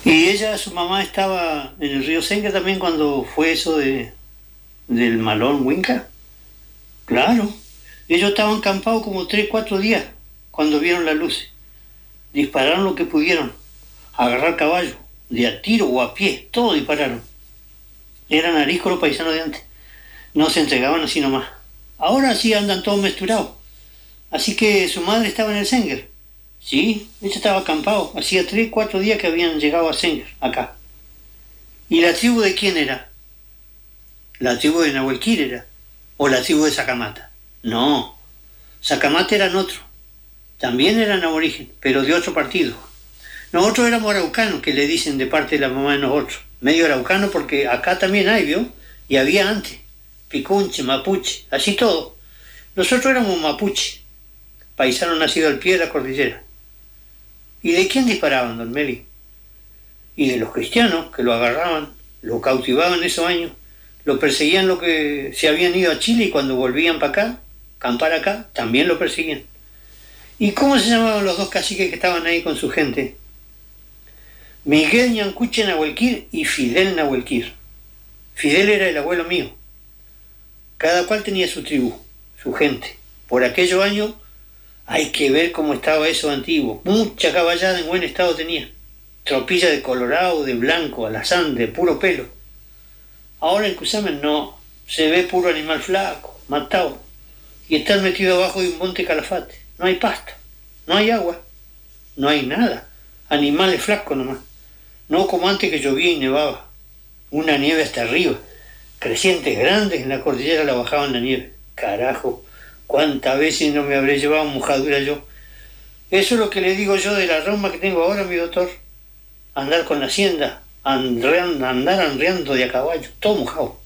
Y ella, su mamá, estaba en el río Senca también cuando fue eso del malón Winca. Claro. Ellos estaban acampados como 3, 4 días cuando vieron las luces. Dispararon lo que pudieron. Agarrar caballo, de a tiro o a pie, todo dispararon. Eran ariscos los paisanos de antes. No se entregaban así nomás. Ahora sí andan todos mesturados. Así que su madre estaba en el Senguer. Sí, ella estaba acampado. Hacía 3, 4 días que habían llegado a Senguer, acá. ¿Y la tribu de quién era? La tribu de Nahuelquir era. ¿O la tribu de Sacamata? No, Sacamata eran otros. También eran aborigen, pero de otro partido. Nosotros éramos araucanos, que le dicen de parte de la mamá de nosotros. Medio araucano porque acá también hay, ¿vio? Y había antes. Picunche, mapuche, así todo. Nosotros éramos mapuche, paisanos nacidos al pie de la cordillera. ¿Y de quién disparaban, don Meli? Y de los cristianos, que lo agarraban, lo cautivaban esos años, lo perseguían lo que se habían ido a Chile y cuando volvían para acá, acampar acá, también lo perseguían. ¿Y cómo se llamaban los dos caciques que estaban ahí con su gente? Miguel Ñancuche Nahuelquir y Fidel Nahuelquir. Fidel era el abuelo mío. Cada cual tenía su tribu, su gente. Por aquellos años hay que ver cómo estaba eso antiguo. Mucha caballada en buen estado tenía. Tropilla de colorado, de blanco, alazán, de puro pelo. Ahora en Cusamen no, se ve puro animal flaco, matado. Y están metidos abajo de un monte calafate. No hay pasto, no hay agua, no hay nada. Animales flacos nomás. No como antes que llovía y nevaba. Una nieve hasta arriba. Crecientes grandes en la cordillera la bajaban la nieve. Carajo, cuántas veces no me habré llevado mojadura yo. Eso es lo que le digo yo de la reuma que tengo ahora, mi doctor. Andar con la hacienda, andar arreando de a caballo, todo mojado.